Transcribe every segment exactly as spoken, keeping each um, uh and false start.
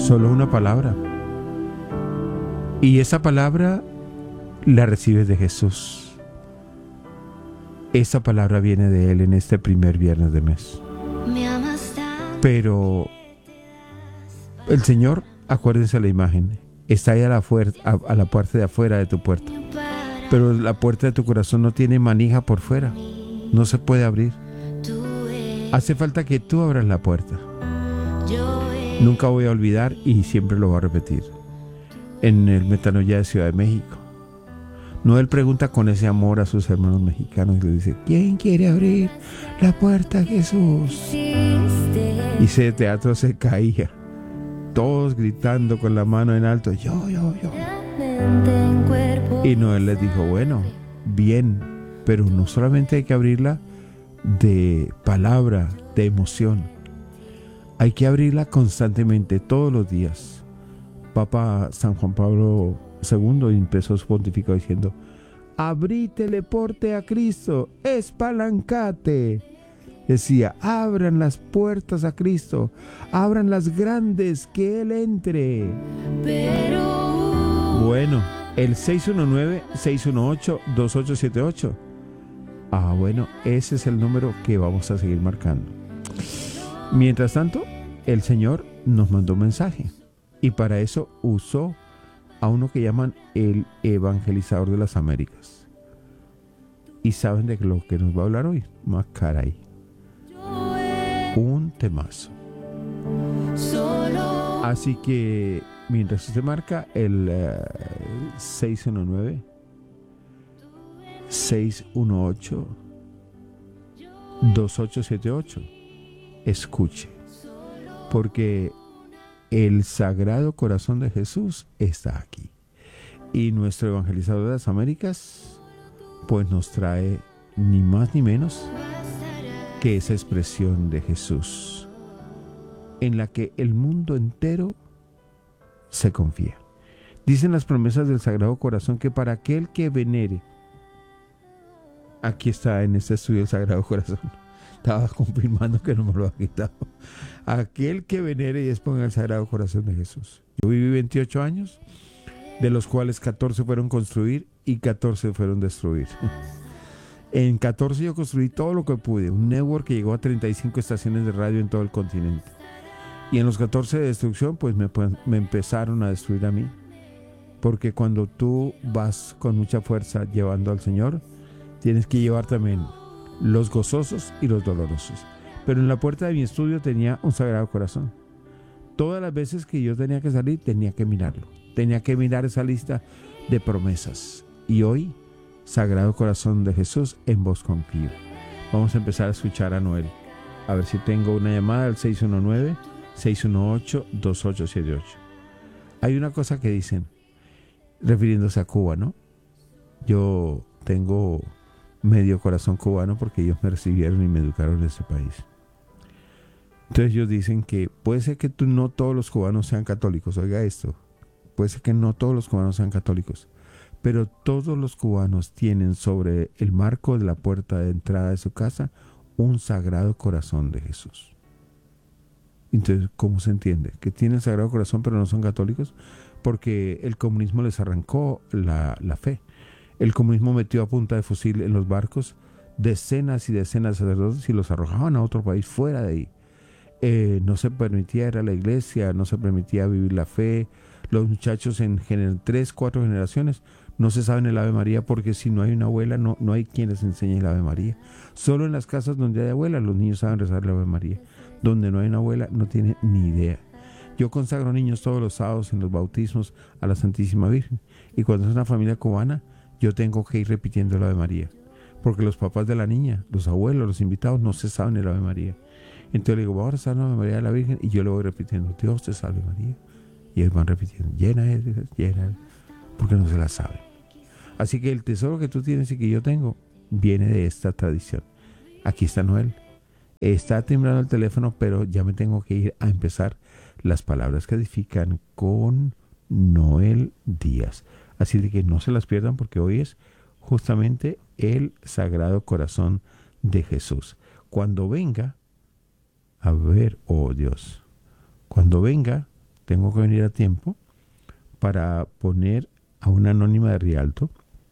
Solo una palabra. Y esa palabra la recibes de Jesús. Esa palabra viene de Él en este primer viernes de mes. Pero el Señor, acuérdense la imagen, está ahí a la, fuer- a, a la parte de afuera de tu puerta. Pero la puerta de tu corazón no tiene manija por fuera. No se puede abrir. Hace falta que tú abras la puerta. Nunca voy a olvidar y siempre lo voy a repetir. En el Metanoia de Ciudad de México, Noel pregunta con ese amor a sus hermanos mexicanos y le dice: ¿quién quiere abrir la puerta a Jesús? Y ese teatro se caía. Todos gritando con la mano en alto: yo, yo, yo. Y Noel les dijo: bueno, bien, pero no solamente hay que abrirla de palabra, de emoción. Hay que abrirla constantemente, todos los días. Papa San Juan Pablo segundo empezó su pontificado diciendo: abrítele porte a Cristo, espalancate. Decía: abran las puertas a Cristo, abran las grandes, que Él entre. Pero... Bueno, el seis uno nueve, seis uno ocho, dos ocho siete ocho. Ah, bueno, ese es el número que vamos a seguir marcando. Mientras tanto, el Señor nos mandó un mensaje y para eso usó a uno que llaman el evangelizador de las Américas. ¿Y saben de lo que nos va a hablar hoy? Más caray. Un temazo. Así que mientras usted marca el uh, seis uno nueve, seis uno ocho, dos ocho siete ocho, escuche, porque el Sagrado Corazón de Jesús está aquí. Y nuestro evangelizador de las Américas pues nos trae ni más ni menos que esa expresión de Jesús en la que el mundo entero se confía. Dicen las promesas del Sagrado Corazón que para aquel que venere, aquí está en este estudio el Sagrado Corazón, estaba confirmando que no me lo ha quitado, aquel que venere y exponga el Sagrado Corazón de Jesús. Yo viví veintiocho años, de los cuales catorce fueron construir y catorce fueron destruir. En catorce yo construí todo lo que pude, un network que llegó a treinta y cinco estaciones de radio en todo el continente. Y en los catorce de destrucción, pues me, me empezaron a destruir a mí. Porque cuando tú vas con mucha fuerza llevando al Señor, tienes que llevar también los gozosos y los dolorosos. Pero en la puerta de mi estudio tenía un Sagrado Corazón. Todas las veces que yo tenía que salir, tenía que mirarlo. Tenía que mirar esa lista de promesas. Y hoy, Sagrado Corazón de Jesús, en vos confío. Vamos a empezar a escuchar a Noel. A ver si tengo una llamada al seis uno nueve, seis uno ocho, dos ocho siete ocho. Hay una cosa que dicen, refiriéndose a Cuba, ¿no? Yo tengo medio corazón cubano porque ellos me recibieron y me educaron en ese país. Entonces ellos dicen que puede ser que tú, no todos los cubanos sean católicos. Oiga esto, puede ser que no todos los cubanos sean católicos, pero todos los cubanos tienen sobre el marco de la puerta de entrada de su casa un Sagrado Corazón de Jesús. Entonces, ¿cómo se entiende? Que tienen Sagrado Corazón pero no son católicos, porque el comunismo les arrancó la, la fe. El comunismo metió a punta de fusil en los barcos decenas y decenas de sacerdotes y los arrojaban a otro país fuera de ahí. Eh, no se permitía ir a la iglesia, no se permitía vivir la fe. Los muchachos en gener- tres, cuatro generaciones no se saben el Ave María, porque si no hay una abuela, no, no hay quien les enseñe el Ave María. Solo en las casas donde hay abuela, los niños saben rezar el Ave María. Donde no hay una abuela, no tiene ni idea. Yo consagro niños todos los sábados en los bautismos a la Santísima Virgen. Y cuando es una familia cubana, yo tengo que ir repitiendo el Ave María. Porque los papás de la niña, los abuelos, los invitados, no se saben el Ave María. Entonces le digo, vamos a rezar el Ave María de la Virgen, y yo le voy repitiendo, Dios te salve María. Y ellos van repitiendo, llena es, llena es, porque no se la saben. Así que el tesoro que tú tienes y que yo tengo viene de esta tradición. Aquí está Noel. Está timbrando el teléfono, pero ya me tengo que ir a empezar las palabras que edifican con Noel Díaz. Así de que no se las pierdan, porque hoy es justamente el Sagrado Corazón de Jesús. Cuando venga, a ver, oh Dios, cuando venga, tengo que venir a tiempo para poner a una anónima de Rialto.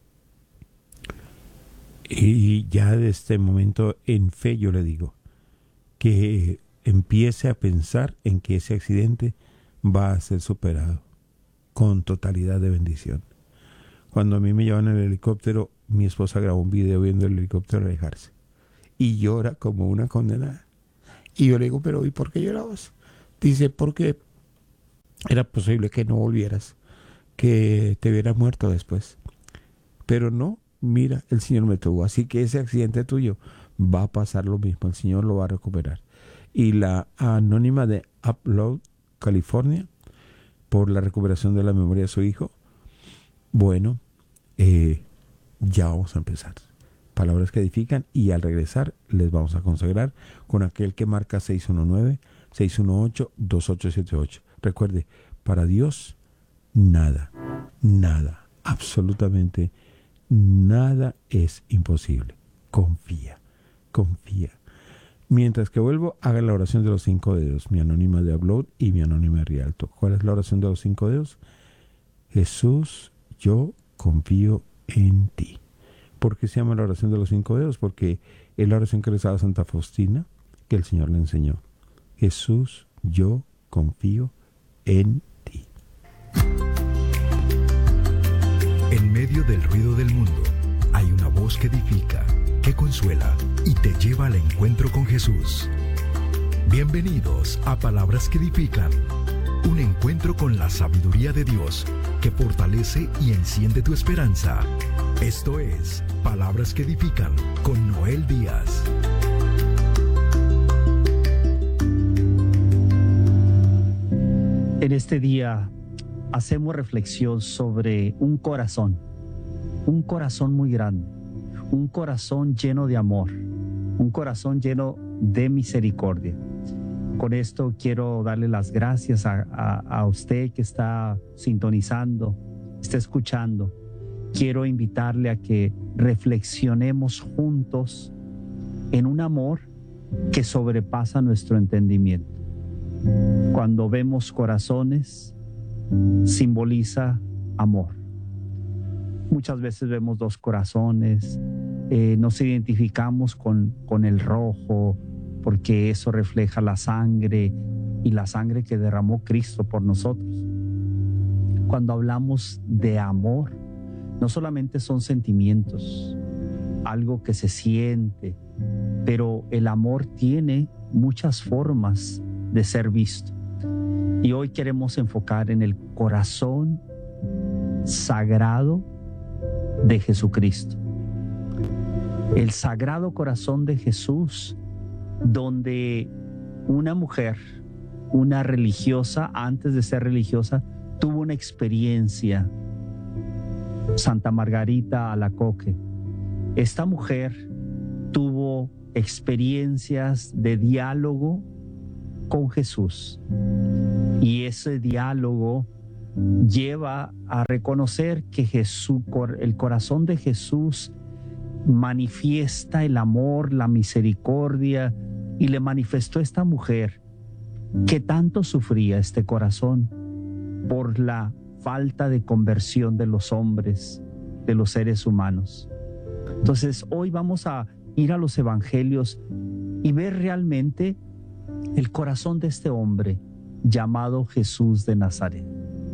Y ya de este momento en fe yo le digo que empiece a pensar en que ese accidente va a ser superado con totalidad de bendición. Cuando a mí me llevan en el helicóptero, mi esposa grabó un video viendo el helicóptero alejarse y llora como una condenada. Y yo le digo, pero ¿y por qué llorabas? Dice, porque era posible que no volvieras, que te hubieras muerto después. Pero no, mira, el Señor me tuvo. Así que ese accidente tuyo va a pasar lo mismo. El Señor lo va a recuperar. Y la anónima de Upload, California, por la recuperación de la memoria de su hijo, bueno, eh, ya vamos a empezar. Palabras que edifican, y al regresar les vamos a consagrar con aquel que marca seis uno nueve, seis uno ocho, dos ocho siete ocho. Recuerde, para Dios nada, nada, absolutamente nada es imposible. Confía, confía. Mientras que vuelvo, haga la oración de los cinco dedos, mi anónima de Upload y mi anónima de Rialto. ¿Cuál es la oración de los cinco dedos? Jesús, yo confío en ti. ¿Por qué se llama la oración de los cinco dedos? Porque es la oración que rezaba Santa Faustina, que el Señor le enseñó. Jesús, yo confío en ti. En medio del ruido del mundo, hay una voz que edifica, que consuela y te lleva al encuentro con Jesús. Bienvenidos a Palabras que Edifican, un encuentro con la sabiduría de Dios que fortalece y enciende tu esperanza. Esto es Palabras que Edifican con Noel Díaz. En este día hacemos reflexión sobre un corazón, un corazón muy grande, un corazón lleno de amor, un corazón lleno de misericordia. Con esto quiero darle las gracias a, a, a usted que está sintonizando, está escuchando. Quiero invitarle a que reflexionemos juntos en un amor que sobrepasa nuestro entendimiento. Cuando vemos corazones, simboliza amor. Muchas veces vemos dos corazones, eh, nos identificamos con, con el rojo, porque eso refleja la sangre y la sangre que derramó Cristo por nosotros. Cuando hablamos de amor, no solamente son sentimientos, algo que se siente, pero el amor tiene muchas formas de ser visto. Y hoy queremos enfocar en el corazón sagrado de Jesucristo. El sagrado corazón de Jesús, donde una mujer, una religiosa, antes de ser religiosa, tuvo una experiencia. Santa Margarita Alacoque. Esta mujer tuvo experiencias de diálogo con Jesús, y ese diálogo lleva a reconocer que Jesús, el corazón de Jesús manifiesta el amor, la misericordia, y le manifestó a esta mujer que tanto sufría este corazón por la falta de conversión de los hombres, de los seres humanos. Entonces hoy vamos a ir a los evangelios y ver realmente el corazón de este hombre llamado Jesús de Nazaret.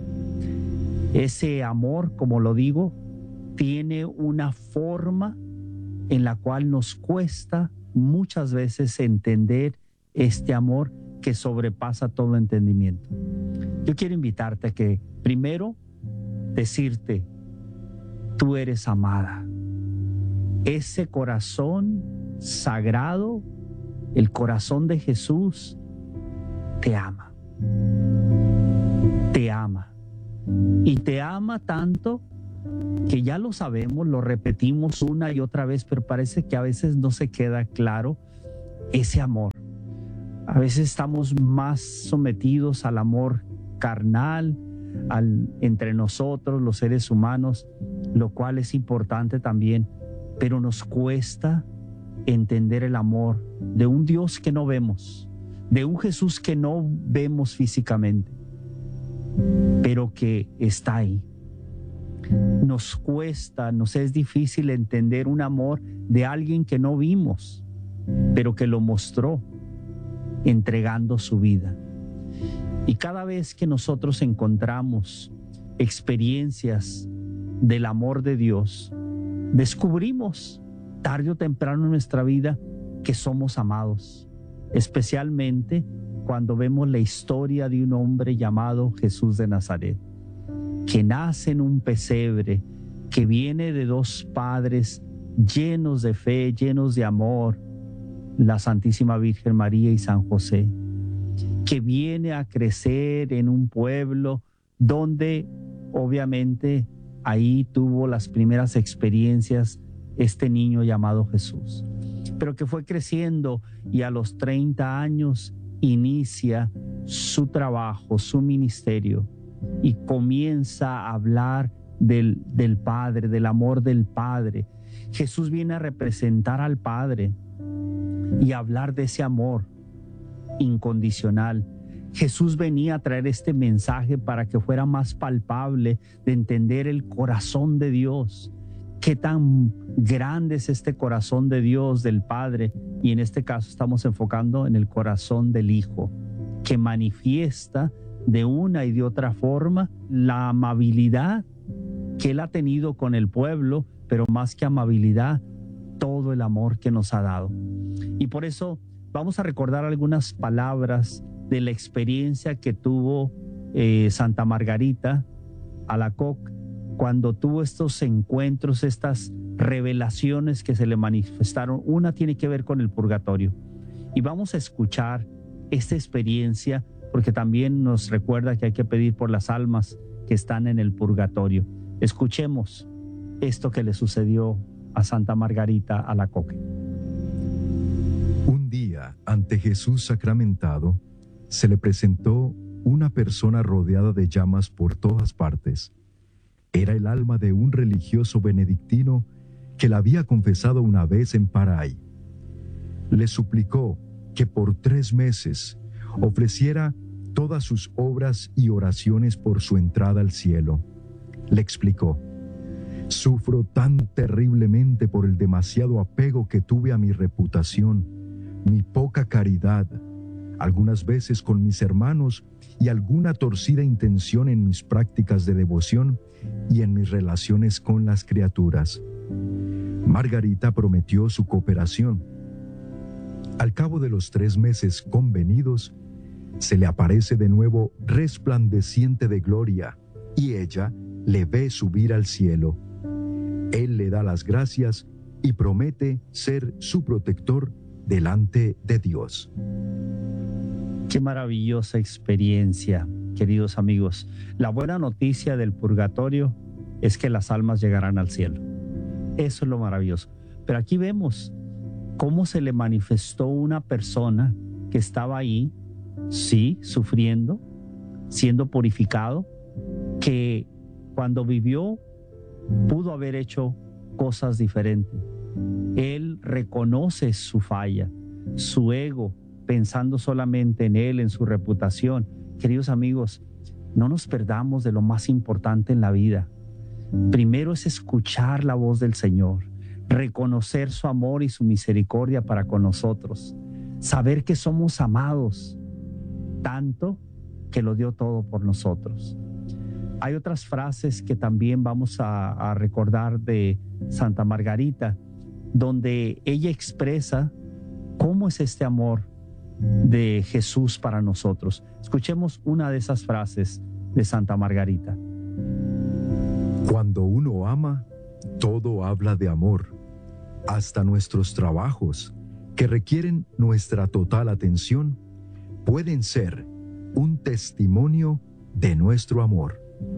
Ese amor, como lo digo, tiene una forma en la cual nos cuesta muchas veces entender este amor que sobrepasa todo entendimiento. Yo quiero invitarte a que primero decirte, tú eres amada. Ese corazón sagrado, el corazón de Jesús, te ama. Te ama. Y te ama tanto que ya lo sabemos, lo repetimos una y otra vez, pero parece que a veces no se queda claro ese amor. A veces estamos más sometidos al amor carnal, al, entre nosotros, los seres humanos, lo cual es importante también, pero nos cuesta entender el amor de un Dios que no vemos, de un Jesús que no vemos físicamente, pero que está ahí. Nos cuesta, nos es difícil entender un amor de alguien que no vimos, pero que lo mostró entregando su vida. Y cada vez que nosotros encontramos experiencias del amor de Dios, descubrimos tarde o temprano en nuestra vida que somos amados, especialmente cuando vemos la historia de un hombre llamado Jesús de Nazaret, que nace en un pesebre, que viene de dos padres llenos de fe, llenos de amor, la Santísima Virgen María y San José, que viene a crecer en un pueblo donde obviamente ahí tuvo las primeras experiencias este niño llamado Jesús, pero que fue creciendo y a los treinta años inicia su trabajo, su ministerio, y comienza a hablar del, del Padre, del amor del Padre. Jesús viene a representar al Padre y a hablar de ese amor incondicional. Jesús venía a traer este mensaje para que fuera más palpable de entender el corazón de Dios. Qué tan grande es este corazón de Dios, del Padre, y en este caso estamos enfocando en el corazón del Hijo, que manifiesta de una y de otra forma la amabilidad que Él ha tenido con el pueblo, pero más que amabilidad, todo el amor que nos ha dado. Y por eso vamos a recordar algunas palabras de la experiencia que tuvo eh, Santa Margarita Alacoque cuando tuvo estos encuentros, estas revelaciones que se le manifestaron. Una tiene que ver con el purgatorio. Y vamos a escuchar esta experiencia porque también nos recuerda que hay que pedir por las almas que están en el purgatorio. Escuchemos esto que le sucedió a Santa Margarita Alacoque. Un día, ante Jesús sacramentado, se le presentó una persona rodeada de llamas por todas partes. Era el alma de un religioso benedictino que la había confesado una vez en Paray. Le suplicó que por tres meses ofreciera todas sus obras y oraciones por su entrada al cielo. Le explicó: sufro tan terriblemente por el demasiado apego que tuve a mi reputación, mi poca caridad, algunas veces con mis hermanos y alguna torcida intención en mis prácticas de devoción y en mis relaciones con las criaturas. Margarita prometió su cooperación. Al cabo de los tres meses convenidos, se le aparece de nuevo resplandeciente de gloria y ella le ve subir al cielo. Él le da las gracias y promete ser su protector delante de Dios. Qué maravillosa experiencia, queridos amigos. La buena noticia del purgatorio es que las almas llegarán al cielo. Eso es lo maravilloso. Pero aquí vemos cómo se le manifestó una persona que estaba ahí, sí, sufriendo, siendo purificado, que cuando vivió pudo haber hecho cosas diferentes. Él reconoce su falla, su ego, pensando solamente en él, en su reputación. Queridos amigos, no nos perdamos de lo más importante en la vida. Primero es escuchar la voz del Señor, reconocer su amor y su misericordia para con nosotros, saber que somos amados, tanto que lo dio todo por nosotros. Hay otras frases que también vamos a, a recordar de Santa Margarita, donde ella expresa cómo es este amor de Jesús para nosotros. Escuchemos una de esas frases de Santa Margarita. Cuando uno ama, todo habla de amor, hasta nuestros trabajos, que requieren nuestra total atención, pueden ser un testimonio de nuestro amor.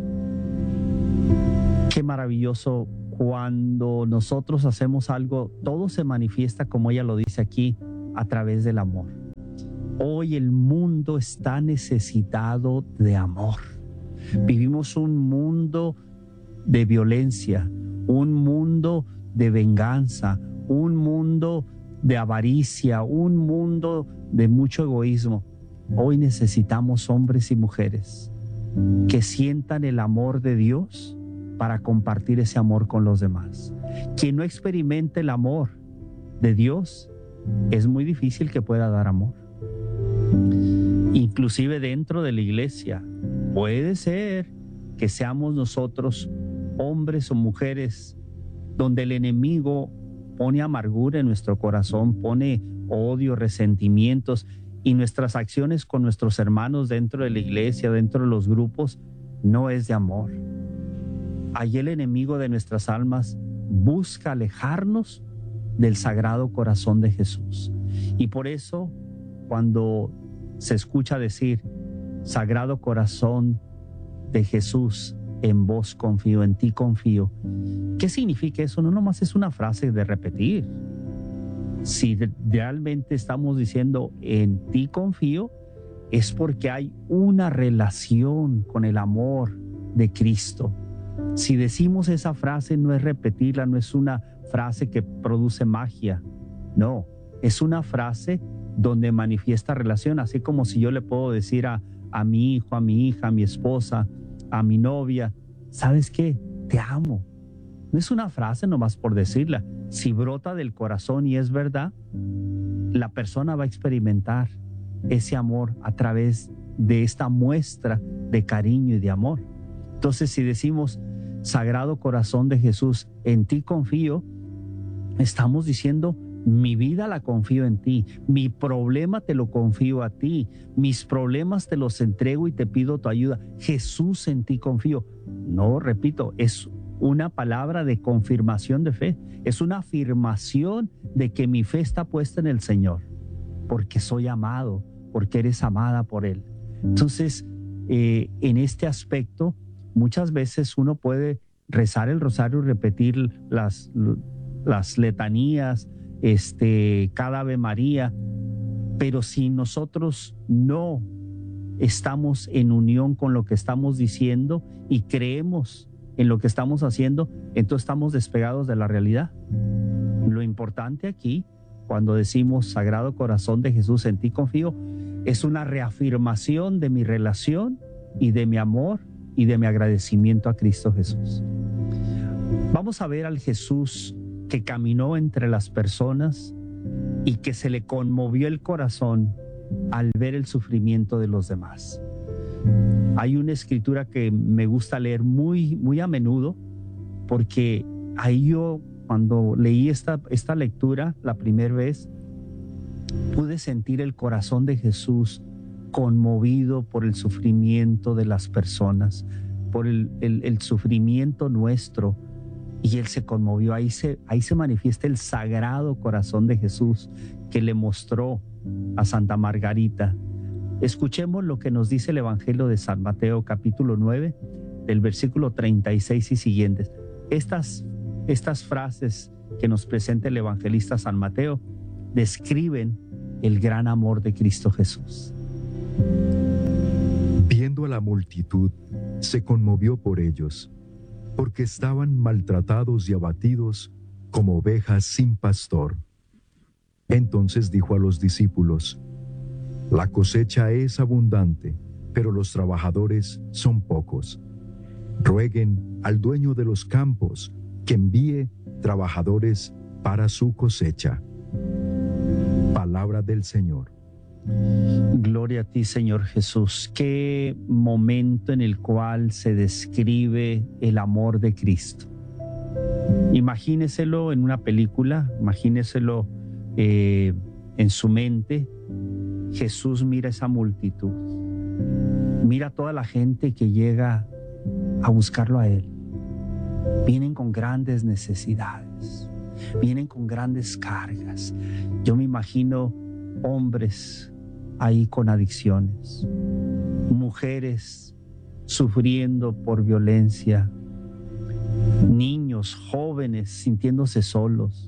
Qué maravilloso cuando nosotros hacemos algo, todo se manifiesta, como ella lo dice aquí, a través del amor. Hoy el mundo está necesitado de amor. Vivimos un mundo de violencia, un mundo de venganza, un mundo de avaricia, un mundo de mucho egoísmo. Hoy necesitamos hombres y mujeres que sientan el amor de Dios para compartir ese amor con los demás. Quien no experimente el amor de Dios, es muy difícil que pueda dar amor. Inclusive dentro de la iglesia, puede ser que seamos nosotros, hombres o mujeres, donde el enemigo pone amargura en nuestro corazón, pone odio, resentimientos, y nuestras acciones con nuestros hermanos dentro de la iglesia, dentro de los grupos, no es de amor. Allí el enemigo de nuestras almas busca alejarnos del Sagrado Corazón de Jesús. Y por eso, cuando se escucha decir, Sagrado Corazón de Jesús, en vos confío, en ti confío, ¿qué significa eso? No nomás es una frase de repetir. Si realmente estamos diciendo en ti confío, es porque hay una relación con el amor de Cristo. Si decimos esa frase, no es repetirla, no es una frase que produce magia, no, es una frase donde manifiesta relación, así como si yo le puedo decir a, a mi hijo, a mi hija, a mi esposa, a mi novia, ¿sabes qué? Te amo. No es una frase nomás por decirla. Si brota del corazón y es verdad, la persona va a experimentar ese amor a través de esta muestra de cariño y de amor. Entonces, si decimos, Sagrado Corazón de Jesús, en ti confío, estamos diciendo, mi vida la confío en ti, mi problema te lo confío a ti, mis problemas te los entrego y te pido tu ayuda. Jesús, en ti confío. No, repito, es una palabra de confirmación de fe, es una afirmación de que mi fe está puesta en el Señor, porque soy amado, porque eres amada por Él. Entonces, eh, en este aspecto, muchas veces uno puede rezar el rosario y repetir las, las letanías, este, cada Ave María, pero si nosotros no estamos en unión con lo que estamos diciendo y creemos en lo que estamos haciendo, entonces estamos despegados de la realidad. Lo importante aquí, cuando decimos Sagrado Corazón de Jesús, en ti confío, es una reafirmación de mi relación y de mi amor y de mi agradecimiento a Cristo Jesús. Vamos a ver al Jesús que caminó entre las personas y que se le conmovió el corazón al ver el sufrimiento de los demás. Hay una escritura que me gusta leer muy, muy a menudo, porque ahí yo, cuando leí esta, esta lectura la primera vez, pude sentir el corazón de Jesús conmovido por el sufrimiento de las personas, por el, el, el sufrimiento nuestro, y Él se conmovió. Ahí se, ahí se manifiesta el Sagrado Corazón de Jesús que le mostró a Santa Margarita. Escuchemos lo que nos dice el Evangelio de San Mateo, capítulo nueve, del versículo treinta y seis y siguientes. Estas, estas frases que nos presenta el evangelista San Mateo describen el gran amor de Cristo Jesús. Viendo a la multitud, se conmovió por ellos, porque estaban maltratados y abatidos como ovejas sin pastor. Entonces dijo a los discípulos: la cosecha es abundante, pero los trabajadores son pocos. Rueguen al dueño de los campos que envíe trabajadores para su cosecha. Palabra del Señor. Gloria a ti, Señor Jesús. Qué momento en el cual se describe el amor de Cristo. Imagíneselo en una película, imagíneselo eh, en su mente. Jesús mira esa multitud, mira a toda la gente que llega a buscarlo a Él. Vienen con grandes necesidades, vienen con grandes cargas. Yo me imagino hombres ahí con adicciones, mujeres sufriendo por violencia, niños, jóvenes sintiéndose solos.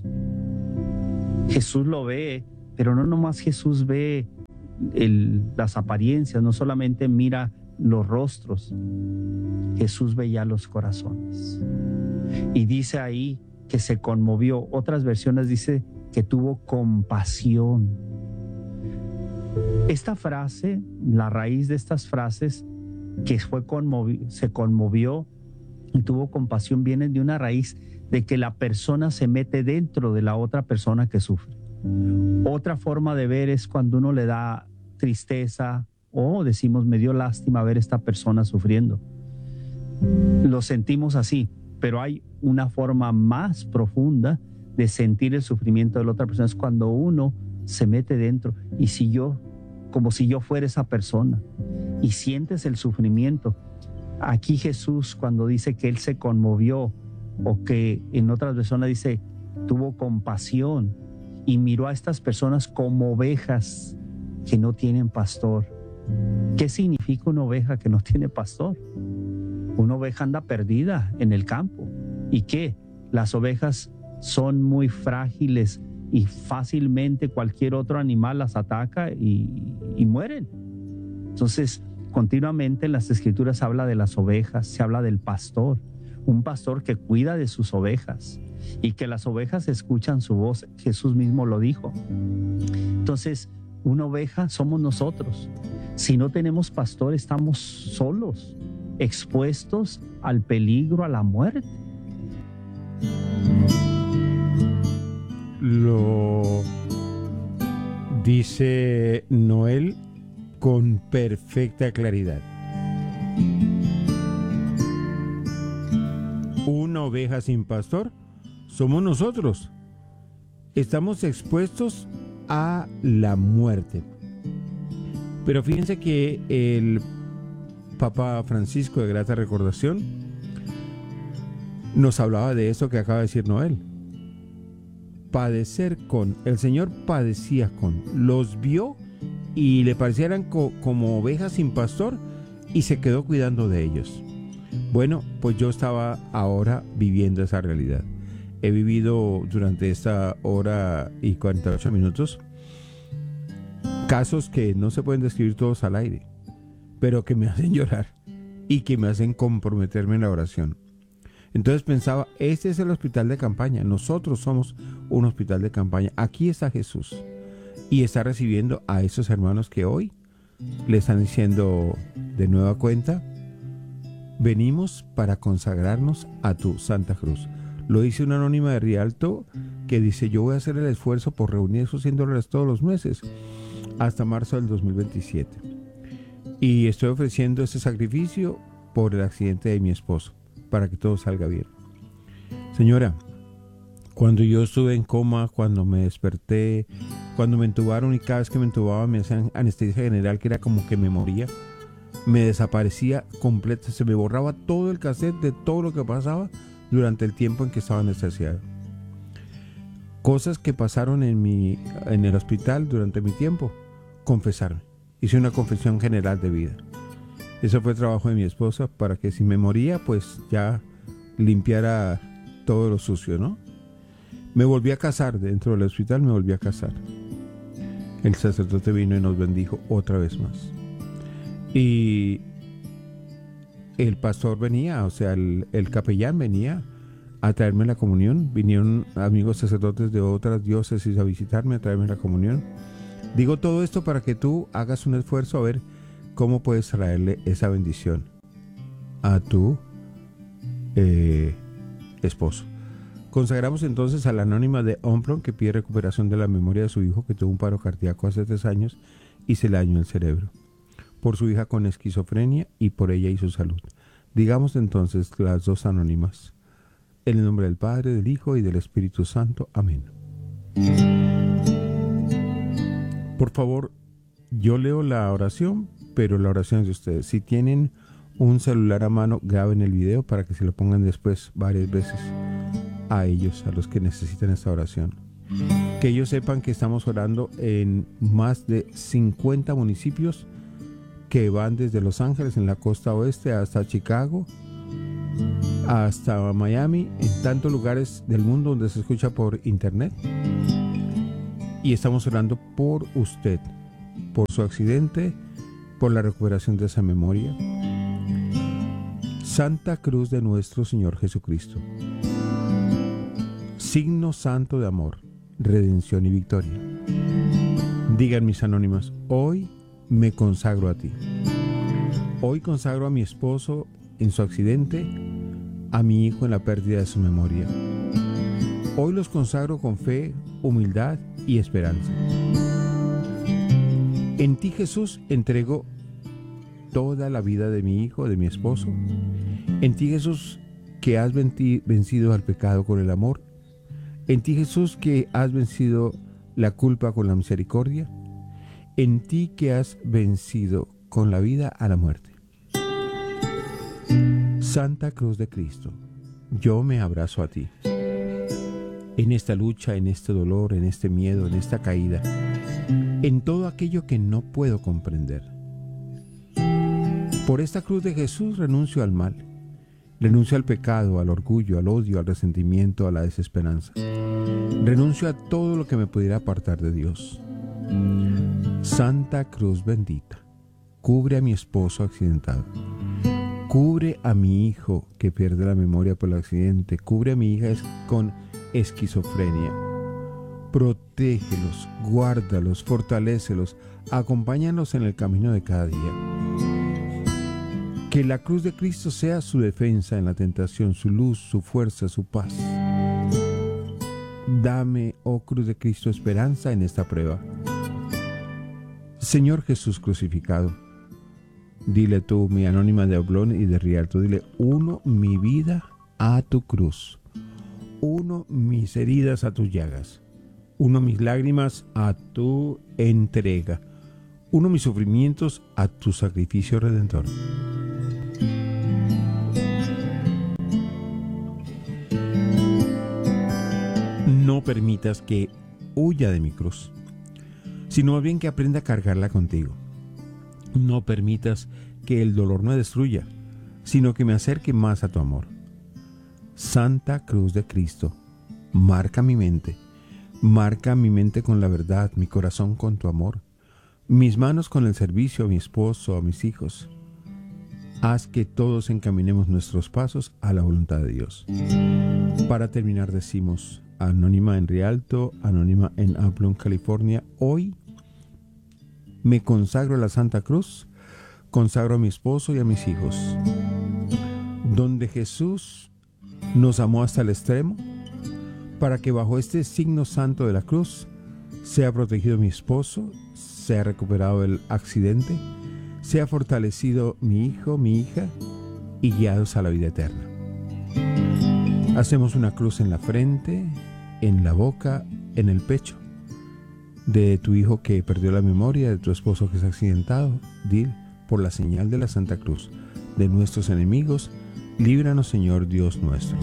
Jesús lo ve, pero no nomás Jesús ve el, las apariencias, no solamente mira los rostros, Jesús veía los corazones. Y dice ahí que se conmovió. Otras versiones dice que tuvo compasión. Esta frase, la raíz de estas frases, que fue conmovi- se conmovió y tuvo compasión, vienen de una raíz de que la persona se mete dentro de la otra persona que sufre. Otra forma de ver es cuando uno le da tristeza o decimos, me dio lástima ver a esta persona sufriendo. Lo sentimos así, pero hay una forma más profunda de sentir el sufrimiento de la otra persona, es cuando uno se mete dentro y si yo, como si yo fuera esa persona y sientes el sufrimiento. Aquí Jesús, cuando dice que él se conmovió, o que en otras versiones dice tuvo compasión y miró a estas personas como ovejas que no tienen pastor. ¿Qué significa una oveja que no tiene pastor? Una oveja anda perdida en el campo. ¿Y qué? Las ovejas son muy frágiles y fácilmente cualquier otro animal las ataca y, y mueren. Entonces, continuamente en las Escrituras se habla de las ovejas, se habla del pastor, un pastor que cuida de sus ovejas y que las ovejas escuchan su voz. Jesús mismo lo dijo. Entonces, una oveja somos nosotros. Si no tenemos pastor, estamos solos, expuestos al peligro, a la muerte. Lo dice Noel con perfecta claridad. Una oveja sin pastor somos nosotros. Estamos expuestos a la muerte. Pero fíjense que el Papa Francisco, de grata recordación, nos hablaba de eso que acaba de decir Noel. Padecer con. El Señor padecía con. Los vio y le parecieran co- como ovejas sin pastor y se quedó cuidando de ellos. Bueno, pues yo estaba ahora viviendo esa realidad. He vivido durante esta hora y cuarenta y ocho minutos casos que no se pueden describir todos al aire, pero que me hacen llorar y que me hacen comprometerme en la oración. Entonces pensaba, este es el hospital de campaña, nosotros somos un hospital de campaña. Aquí está Jesús y está recibiendo a esos hermanos que hoy le están diciendo de nueva cuenta, venimos para consagrarnos a tu Santa Cruz. Lo dice una anónima de Rialto que dice, yo voy a hacer el esfuerzo por reunir esos cien dólares todos los meses hasta marzo del dos mil veintisiete. Y estoy ofreciendo ese sacrificio por el accidente de mi esposo, para que todo salga bien. Señora, cuando yo estuve en coma, cuando me desperté, cuando me entubaron y cada vez que me entubaban me hacían anestesia general, que era como que me moría, me desaparecía completo, se me borraba todo el cassette de todo lo que pasaba durante el tiempo en que estaba anestesiado. Cosas que pasaron en, mi, en el hospital durante mi tiempo, confesarme. Hice una confesión general de vida. Eso fue trabajo de mi esposa para que si me moría, pues ya limpiara todo lo sucio, ¿no? Me volví a casar dentro del hospital, me volví a casar. El sacerdote vino y nos bendijo otra vez más. Y el pastor venía, o sea, el, el capellán venía a traerme la comunión. Vinieron amigos sacerdotes de otras diócesis a visitarme, a traerme la comunión. Digo todo esto para que tú hagas un esfuerzo a ver cómo puedes traerle esa bendición a tu eh, esposo. Consagramos entonces a la anónima de Omplon, que pide recuperación de la memoria de su hijo que tuvo un paro cardíaco hace tres años y se le dañó el cerebro. Por su hija con esquizofrenia y por ella y su salud. Digamos entonces las dos anónimas. En el nombre del Padre, del Hijo y del Espíritu Santo. Amén. Por favor, yo leo la oración, pero la oración es de ustedes. Si tienen un celular a mano, graben el video para que se lo pongan después varias veces a ellos, a los que necesitan esta oración. Que ellos sepan que estamos orando en más de cincuenta municipios que van desde Los Ángeles en la costa oeste hasta Chicago, hasta Miami, en tantos lugares del mundo donde se escucha por internet. Y estamos orando por usted, por su accidente, por la recuperación de esa memoria. Santa Cruz de nuestro Señor Jesucristo, signo santo de amor, redención y victoria. Digan mis anónimas, hoy me consagro a ti. Hoy consagro a mi esposo en su accidente, a mi hijo en la pérdida de su memoria. Hoy los consagro con fe, humildad y esperanza. En ti, Jesús, entrego toda la vida de mi hijo, de mi esposo. En ti, Jesús, que has vencido al pecado con el amor. En ti, Jesús, que has vencido la culpa con la misericordia. En ti, que has vencido con la vida a la muerte. Santa Cruz de Cristo, yo me abrazo a ti. En esta lucha, en este dolor, en este miedo, en esta caída, en todo aquello que no puedo comprender. Por esta cruz de Jesús renuncio al mal, renuncio al pecado, al orgullo, al odio, al resentimiento, a la desesperanza. Renuncio a todo lo que me pudiera apartar de Dios. Santa Cruz bendita, cubre a mi esposo accidentado. Cubre a mi hijo que pierde la memoria por el accidente. Cubre a mi hija con esquizofrenia. Protégelos, guárdalos, fortalécelos, acompáñanos en el camino de cada día. Que la cruz de Cristo sea su defensa en la tentación, su luz, su fuerza, su paz. Dame, oh cruz de Cristo, esperanza en esta prueba. Señor Jesús crucificado, dile tú, mi Anónima de Oblón y de Rialto, dile: uno mi vida a tu cruz, uno mis heridas a tus llagas, uno mis lágrimas a tu entrega, uno mis sufrimientos a tu sacrificio redentor. No permitas que huya de mi cruz, sino más bien que aprenda a cargarla contigo. No permitas que el dolor me destruya, sino que me acerque más a tu amor. Santa Cruz de Cristo, marca mi mente, marca mi mente con la verdad, mi corazón con tu amor, mis manos con el servicio a mi esposo, a mis hijos. Haz que todos encaminemos nuestros pasos a la voluntad de Dios. Para terminar decimos: Anónima en Rialto, Anónima en Oblong, California, hoy me consagro a la Santa Cruz, consagro a mi esposo y a mis hijos. Donde Jesús nos amó hasta el extremo, para que bajo este signo santo de la cruz sea protegido mi esposo, sea recuperado el accidente, sea fortalecido mi hijo, mi hija, y guiados a la vida eterna. Hacemos una cruz en la frente, en la boca, en el pecho de tu hijo que perdió la memoria, de tu esposo que es accidentado. Dile: por la señal de la Santa Cruz, de nuestros enemigos, líbranos, Señor Dios nuestro.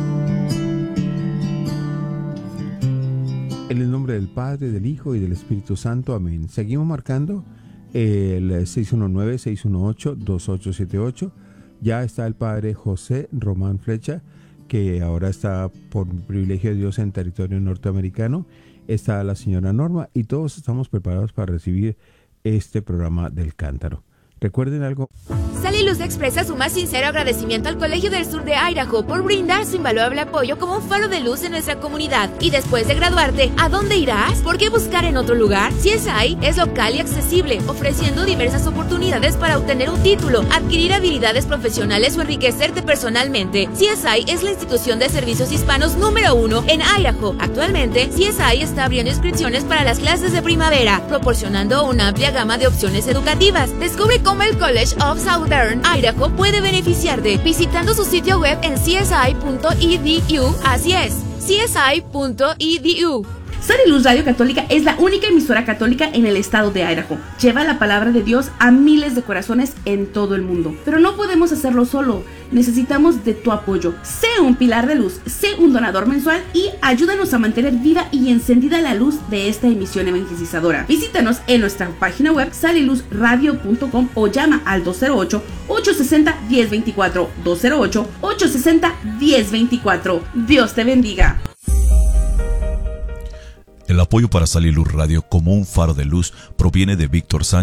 En el nombre del Padre, del Hijo y del Espíritu Santo. Amén. Seguimos marcando el seis uno nueve, seis uno ocho, dos ocho siete ocho. Ya está el Padre José Román Flecha, que ahora está por privilegio de Dios en territorio norteamericano. Está la señora Norma y todos estamos preparados para recibir este programa del Cántaro. Recuerden algo. Sal y Luz expresa su más sincero agradecimiento al Colegio del Sur de Idaho por brindar su invaluable apoyo como un faro de luz en nuestra comunidad. Y después de graduarte, ¿a dónde irás? ¿Por qué buscar en otro lugar? C S I es local y accesible, ofreciendo diversas oportunidades para obtener un título, adquirir habilidades profesionales o enriquecerte personalmente. C S I es la institución de servicios hispanos número uno en Idaho. Actualmente, C S I está abriendo inscripciones para las clases de primavera, proporcionando una amplia gama de opciones educativas. Descubre cómo el College of Southern Idaho puede beneficiarte visitando su sitio web en c s i punto e d u. Así es, c s i punto e d u. Sal y Luz Radio Católica es la única emisora católica en el estado de Idaho. Lleva la palabra de Dios a miles de corazones en todo el mundo. Pero no podemos hacerlo solo. Necesitamos de tu apoyo. Sé un pilar de luz, sé un donador mensual y ayúdanos a mantener viva y encendida la luz de esta emisión evangelizadora. Visítanos en nuestra página web sal y luz radio punto com o llama al dos cero ocho, ocho seis cero, uno cero dos cuatro, dos cero ocho, ocho seis cero, uno cero dos cuatro. Dios te bendiga. El apoyo para Sal y Luz Radio como un faro de luz proviene de Víctor Sánchez